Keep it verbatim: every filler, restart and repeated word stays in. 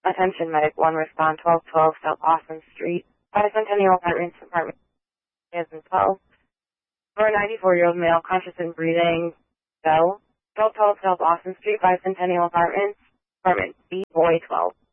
Attention Medic one, respond twelve twelve South Austin Street, Bicentennial Apartments, apartment is in twelve. For a ninety-four-year-old male, conscious and breathing, go. twelve twelve South Austin Street, Bicentennial Apartments, apartment B, boy twelve.